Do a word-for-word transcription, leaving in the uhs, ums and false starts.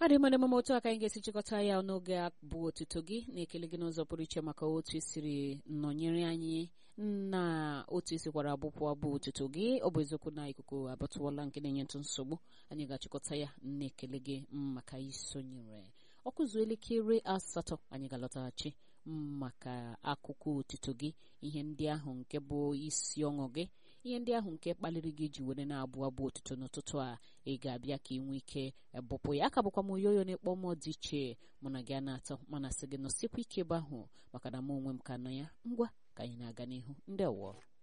adị mmadụ mama otu aka anyị ga-esi chịkọta ya n'oge a bụ otuto gị na-ekele gị n'ụzọ pụrụ iche maka otu isiri nọnyere anyị na otu isikwara abụpụ abụ otuto gị. Ọ bụ eziokwu na ikuku abatụwala nke na-enye ntụ nsogbu, anyị ga-achịkọta ya na-ekele gị maka isonyere. Ọkụzụ elekere asatọ anyị ga-alọtaghachi maka akụkọ otuto gị, ihe ndị ahụ nke bụ isi ọṅụ gị, ihe ndị ahụ nke kpaliri gị ji were na-abụ abụ otuto n'ụtụtụ a. Ị ga-abịa ka ị nwee ike bụpụ ya. Aka bụkwa m oyoyo na-ekpọ m dị iche mụ na gị a na-atọ mana sị gị nọsikwa ike ebe ahụ maka na m onwe m ka nọ ya. Ngwa ka anyị na-aga n'ihu. Ndewo.